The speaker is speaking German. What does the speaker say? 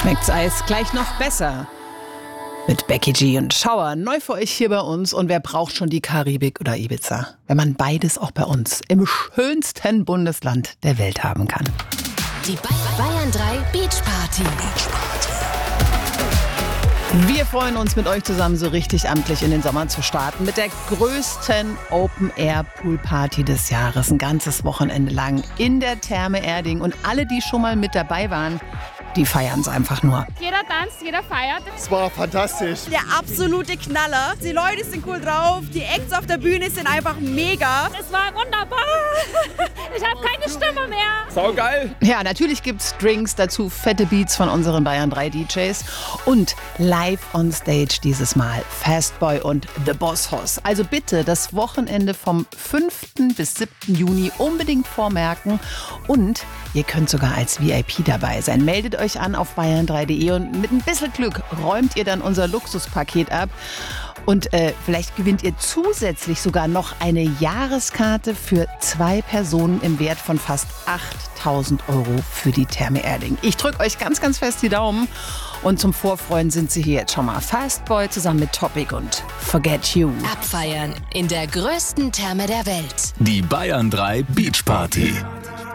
Schmeckt's Eis gleich noch besser. Mit Becky G und Schauer, neu für euch hier bei uns. Und wer braucht schon die Karibik oder Ibiza, wenn man beides auch bei uns im schönsten Bundesland der Welt haben kann? Die Bayern 3 Beach Party. Wir freuen uns, mit euch zusammen so richtig amtlich in den Sommer zu starten. Mit der größten Open-Air-Pool-Party des Jahres. Ein ganzes Wochenende lang in der Therme Erding. Und alle, die schon mal mit dabei waren, die feiern es einfach nur. Jeder tanzt, jeder feiert. Es war fantastisch. Der absolute Knaller. Die Leute sind cool drauf. Die Acts auf der Bühne sind einfach mega. Es war wunderbar. Ich habe keine Stimme mehr. Saugeil. Ja, natürlich gibt's Drinks, dazu fette Beats von unseren Bayern 3 DJs und live on stage dieses Mal Fastboy und The Boss Hoss. Also bitte das Wochenende vom 5. bis 7. Juni unbedingt vormerken und ihr könnt sogar als VIP dabei sein. Meldet euch an auf bayern3.de und mit ein bisschen Glück räumt ihr dann unser Luxuspaket ab. Und vielleicht gewinnt ihr zusätzlich sogar noch eine Jahreskarte für 2 Personen im Wert von fast 8.000 € für die Therme Erding. Ich drücke euch ganz, ganz fest die Daumen. Und zum Vorfreuen sind sie hier jetzt schon mal Fastboy zusammen mit Topic und Forget You. Abfeiern in der größten Therme der Welt. Die Bayern 3 Beach Party.